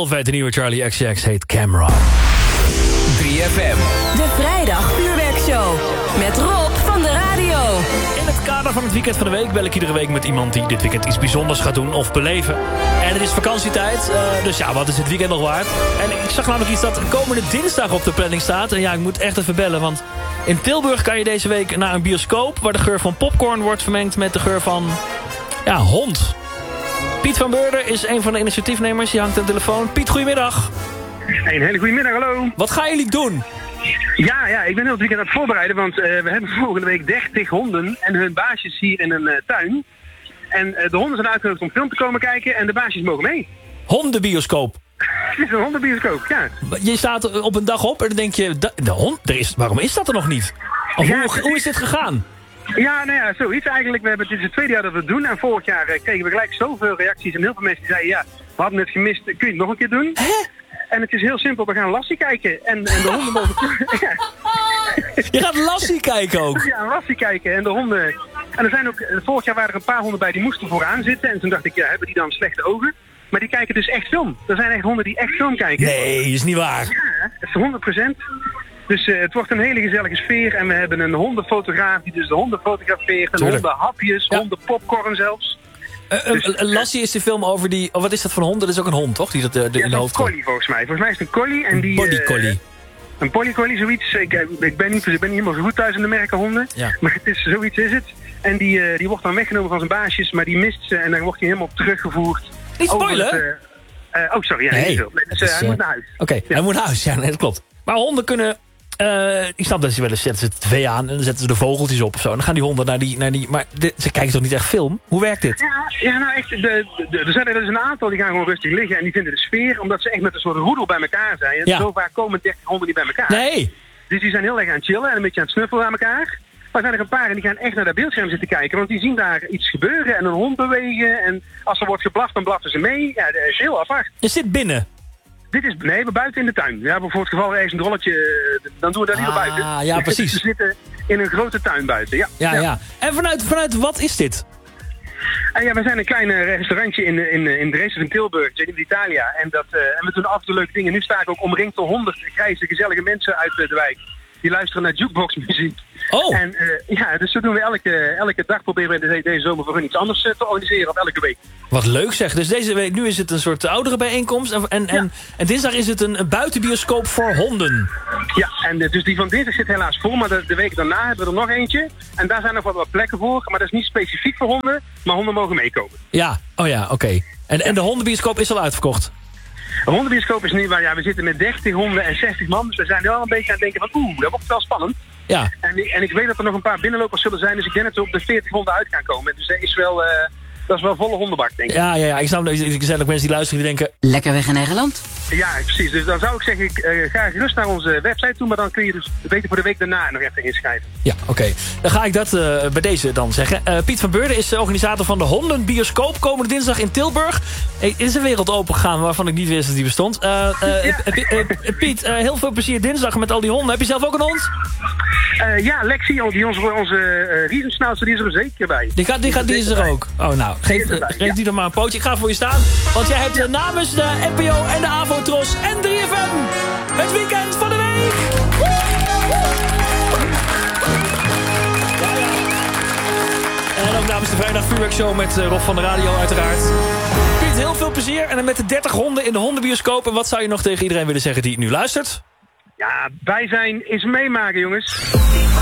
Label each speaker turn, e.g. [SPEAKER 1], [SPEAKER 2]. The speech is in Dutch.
[SPEAKER 1] Velvet, de nieuwe Charlie XCX, heet Camera.
[SPEAKER 2] 3FM.
[SPEAKER 3] De vrijdag vuurwerkshow. Met Rob van de radio.
[SPEAKER 1] In het kader van het weekend van de week bel ik iedere week met iemand die dit weekend iets bijzonders gaat doen of beleven. En het is vakantietijd, dus ja, wat is het weekend nog waard? En ik zag namelijk iets dat komende dinsdag op de planning staat. En ja, ik moet echt even bellen, want in Tilburg kan je deze week naar een bioscoop waar de geur van popcorn wordt vermengd met de geur van, ja, hond. Piet van Beurden is een van de initiatiefnemers, die hangt aan de telefoon. Piet, goedemiddag.
[SPEAKER 4] Een hele goede middag, hallo.
[SPEAKER 1] Wat gaan jullie doen?
[SPEAKER 4] Ja, ik ben heel het weekend aan het voorbereiden, want we hebben volgende week 30 honden en hun baasjes hier in een tuin. En de honden zijn uitgenodigd om film te komen kijken en de baasjes mogen mee.
[SPEAKER 1] Hondenbioscoop.
[SPEAKER 4] Het is een hondenbioscoop, ja.
[SPEAKER 1] Je staat op een dag op en dan denk je, de hond, waarom is dat er nog niet? Of
[SPEAKER 4] Ja,
[SPEAKER 1] hoe is dit gegaan?
[SPEAKER 4] Ja, nou ja, zoiets eigenlijk. Dit is het tweede jaar dat we het doen en vorig jaar kregen we gelijk zoveel reacties en heel veel mensen die zeiden, ja, we hadden het gemist, kun je het nog een keer doen?
[SPEAKER 1] Hè?
[SPEAKER 4] En het is heel simpel, we gaan Lassie kijken en de honden mogen... Ja.
[SPEAKER 1] Je gaat Lassie kijken ook.
[SPEAKER 4] Ja, Lassie kijken en de honden... En er zijn ook, vorig jaar waren er een paar honden bij die moesten vooraan zitten. En toen dacht ik, ja, hebben die dan slechte ogen? Maar die kijken dus echt film. Er zijn echt honden die echt film kijken.
[SPEAKER 1] Nee, is niet waar.
[SPEAKER 4] Ja, dat is 100%. Dus het wordt een hele gezellige sfeer. En we hebben een hondenfotograaf die dus de honden fotografeert. En
[SPEAKER 1] Tuurlijk.
[SPEAKER 4] hondenhapjes,
[SPEAKER 1] Ja.
[SPEAKER 4] hondenpopcorn zelfs.
[SPEAKER 1] Lassie is de film over die... Oh, wat is dat voor een hond? Dat is ook een hond, toch? Die dat in de
[SPEAKER 4] een
[SPEAKER 1] hoofd
[SPEAKER 4] collie volgens mij. Volgens mij is het een collie. En die,
[SPEAKER 1] Body collie.
[SPEAKER 4] Een polycollie, zoiets. Ik ben niet helemaal zo goed thuis in de merken honden.
[SPEAKER 1] Ja.
[SPEAKER 4] Maar het is, zoiets is het. En die wordt dan weggenomen van zijn baasjes, maar die mist ze en dan wordt hij helemaal teruggevoerd.
[SPEAKER 1] Niet spoilen?
[SPEAKER 4] Oh, sorry, ja,
[SPEAKER 1] Nee,
[SPEAKER 4] niet veel. Nee, dus,
[SPEAKER 1] het is,
[SPEAKER 4] hij moet naar huis.
[SPEAKER 1] Oké,
[SPEAKER 4] Ja.
[SPEAKER 1] hij moet naar huis. Ja, nee, dat klopt. Maar honden kunnen... ik snap dat ze wel eens zetten ze tv aan en dan zetten ze de vogeltjes op of zo. En dan gaan die honden naar die maar ze kijken toch niet echt film? Hoe werkt dit?
[SPEAKER 4] Ja, nou echt, er zijn er dus een aantal die gaan gewoon rustig liggen en die vinden de sfeer, omdat ze echt met een soort roedel bij elkaar zijn. En
[SPEAKER 1] Ja.
[SPEAKER 4] zo vaak komen 30 honden niet bij elkaar.
[SPEAKER 1] Nee!
[SPEAKER 4] Dus die zijn heel erg aan het chillen en een beetje aan het snuffelen aan elkaar. Maar er zijn er een paar en die gaan echt naar dat beeldscherm zitten kijken. Want die zien daar iets gebeuren en een hond bewegen. En als er wordt geblaft, dan blaffen ze mee. Ja, dat is heel apart.
[SPEAKER 1] Je zit binnen.
[SPEAKER 4] Nee, we buiten in de tuin. Ja, voor het geval er ergens een drolletje, dan doen we dat liever buiten.
[SPEAKER 1] Ja, precies.
[SPEAKER 4] We zitten in een grote tuin buiten, ja.
[SPEAKER 1] Ja. En vanuit wat is dit?
[SPEAKER 4] En ja, we zijn een klein restaurantje in Dresden, in Tilburg, in Italia. En we doen af en toe leuke dingen. Nu sta ik ook omringd door 100 grijze, gezellige mensen uit de wijk. Die luisteren naar jukeboxmuziek.
[SPEAKER 1] Oh!
[SPEAKER 4] En dus zo doen we elke dag proberen we deze zomer voor hun iets anders te organiseren, of elke week.
[SPEAKER 1] Wat leuk zeg. Dus deze week, nu is het een soort oudere bijeenkomst. En dinsdag is het een buitenbioscoop voor honden.
[SPEAKER 4] Ja, en dus die van dinsdag zit helaas vol, maar de week daarna hebben we er nog eentje. En daar zijn nog wat plekken voor, maar dat is niet specifiek voor honden, maar honden mogen meekomen.
[SPEAKER 1] Ja, oh ja, oké. En de hondenbioscoop is al uitverkocht?
[SPEAKER 4] Een hondenbioscoop is nu waar, ja, we zitten met 30 honden en 60 man, dus we zijn wel een beetje aan het denken van dat wordt wel spannend.
[SPEAKER 1] Ja.
[SPEAKER 4] En ik weet dat er nog een paar binnenlopers zullen zijn, dus ik denk dat we op de 40 honden uit gaan komen. Dus dat is wel volle hondenbak, denk ik.
[SPEAKER 1] Ja, ik snap dat er zijn ook mensen die luisteren die denken...
[SPEAKER 3] Lekker weg in eigen land.
[SPEAKER 4] Ja, precies. Dus dan zou ik zeggen, ga gerust naar onze website toe, maar dan kun je dus beter voor de week daarna nog even inschrijven.
[SPEAKER 1] Ja, oké. Dan ga ik dat bij deze dan zeggen. Piet van Beurden is de organisator van de Hondenbioscoop. Komende dinsdag in Tilburg. Is een wereld opengegaan waarvan ik niet wist dat die bestond. Piet, heel veel plezier dinsdag met al die honden. Heb je zelf ook een hond?
[SPEAKER 4] Ja, Lexi, onze riesenschnauzer, die is er zeker bij.
[SPEAKER 1] Die is er ook. Oh, nou, geef die dan maar een pootje. Ik ga voor je staan. Want jij hebt namens de NPO en de Avotros en 3FM het weekend van de week. En ook namens de Vrijdag Vuurwerkshow met Rob van de Radio uiteraard. Piet, heel veel plezier. En dan met de 30 honden in de hondenbioscoop. En wat zou je nog tegen iedereen willen zeggen die nu luistert?
[SPEAKER 4] Ja, bij zijn is meemaken, jongens.